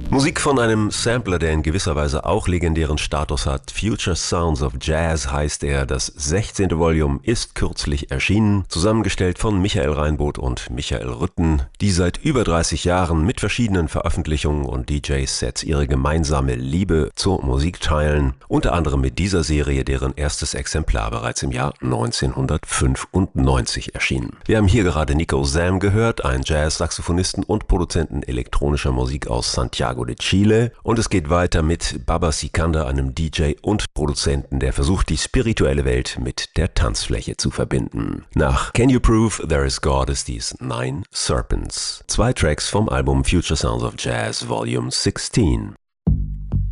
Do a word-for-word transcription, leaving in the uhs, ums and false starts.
Musik von einem Sampler, der in gewisser Weise auch legendären Status hat. Future Sounds of Jazz heißt er. Das sechzehnte Volume ist kürzlich erschienen, zusammengestellt von Michael Reinboth und Michael Rütten, die seit über dreißig Jahren mit verschiedenen Veröffentlichungen und D J-Sets ihre gemeinsame Liebe zur Musik teilen, unter anderem mit dieser Serie, deren erstes Exemplar bereits im Jahr neunzehnhundertfünfundneunzig erschien. Wir haben hier gerade Nico Sam gehört, einen Jazz-Saxophonisten und Produzenten elektronischer Musik aus Santiago de Chile, und es geht weiter mit Baba Sikandar, einem D J und Produzenten, der versucht, die spirituelle Welt mit der Tanzfläche zu verbinden. Nach Can You Prove There Is God ist dies Nine Serpents. Zwei Tracks vom Album Future Sounds of Jazz Volume sechzehn.